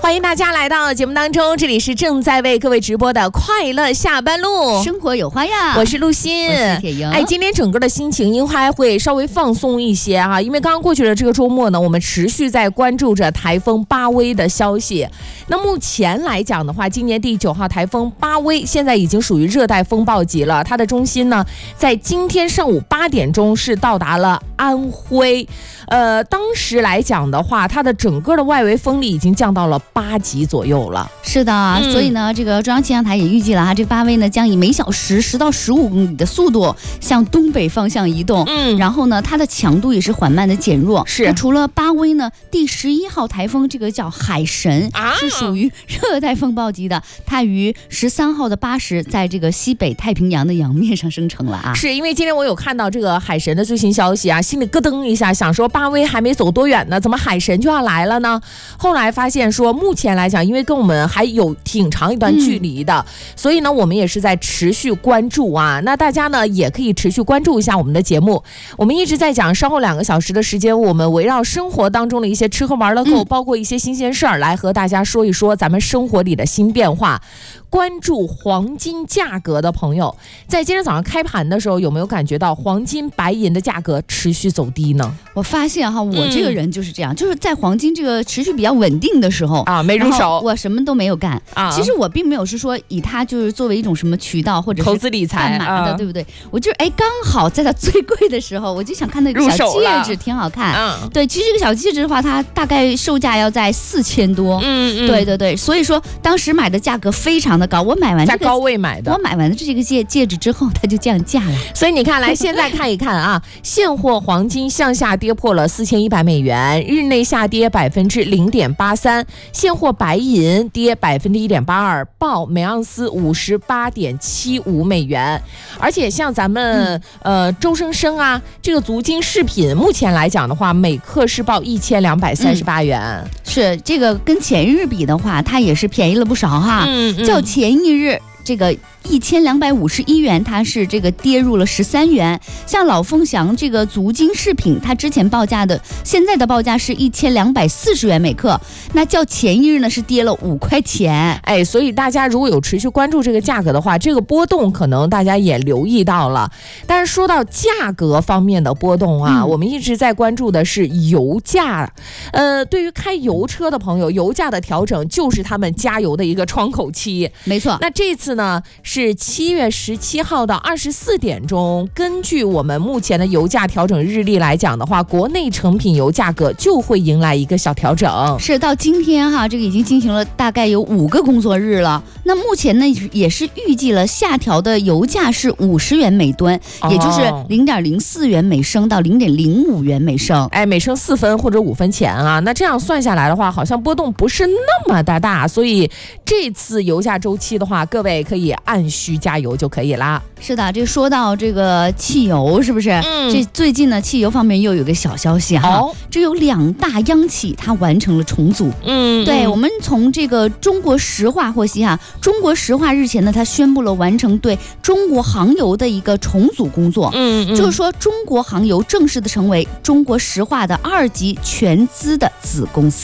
欢迎大家来到节目当中，这里是正在为各位直播的快乐下班路， 生活有花样。 我是陆欣， 我是铁莹。 今天整个的心情应该会稍微放松一些哈，因为刚刚过去的这个周末呢，我们持续在关注着台风巴威的消息。那目前来讲的话，今年第9号台风巴威现在已经属于热带风暴级了，它的中心呢，在今天上午8点钟是到达了安徽。当时来讲的话，它的整个的外围风力已经降到了8级左右了。 是的，所以呢，这个中央气象台也预计了哈，这巴威呢将以每小时10到15公里的速度向东北方向移动。然后呢，它的强度也是缓慢的减弱。 是。 除了巴威呢，第11号台风这个叫海神，是属于热带风暴级的，它于13号的8时在这个西北太平洋的洋面上生成了啊。 是因为今天我有看到这个海神的最新消息啊，心里咯噔一下，想说巴威还没走多远呢，怎么海神就要来了呢？后来发现说，目前来讲，因为跟我们还有挺长一段距离的，所以呢，我们也是在持续关注啊。那大家呢，也可以持续关注一下我们的节目。我们一直在讲，稍后2个小时的时间，我们围绕生活当中的一些吃喝玩乐购，包括一些新鲜事儿，来和大家说一说咱们生活里的新变化。关注黄金价格的朋友，在今天早上开盘的时候，有没有感觉到黄金、白银的价格持续走低呢？ 我发现哈，我这个人就是这样，就是在黄金这个持续比较稳定的时候啊，没入手， 我什么都没有干啊。 其实我并没有是说以它就是作为一种什么渠道或者是投资理财干嘛的，对不对？我就是刚好在它最贵的时候，我就想看那个小戒指挺好看。对，其实这个小戒指的话，它大概售价要在4000多。对，所以说当时买的价格非常的高，我买完在高位买的， 我买完这个戒指之后，它就降价了。 所以你看，来现在看一看啊，现货黄金向下跌破了4100美元，日内下跌0.83%，现货白银跌1.82%，报每盎司58.75美元。而且像咱们周生生啊，这个足金饰品，目前来讲的话，每克是报1238元。 是这个跟前一日比的话，它也是便宜了不少哈。较前一日这个1251元，它是这个跌入了13元。像老凤祥这个足金饰品，它之前报价的，现在的报价是1240元每克，那较前一日呢是跌了5块钱。 所以大家如果有持续关注这个价格的话，这个波动可能大家也留意到了。但是说到价格方面的波动啊，我们一直在关注的是油价。对于开油车的朋友，油价的调整就是他们加油的一个窗口期。 没错。 那这次呢是7月17号到24点钟，根据我们目前的油价调整日历来讲的话，国内成品油价格就会迎来一个小调整。 是到今天哈，这个已经进行了大概有5个工作日了。那目前呢也是预计了下调的油价是50元每吨，也就是0.04元每升到0.05元每升。 每升4分或者5分钱啊。那这样算下来的话，好像波动不是那么的大，所以这次油价周期的话，各位可以按需加油就可以啦。 是的，这说到这个汽油，是不是？这最近呢，汽油方面又有个小消息哈。这有2大央企它完成了重组。对，我们从这个中国石化获悉哈，中国石化日前呢，它宣布了完成对中国航油的一个重组工作。就是说中国航油正式的成为中国石化的2级全资的子公司。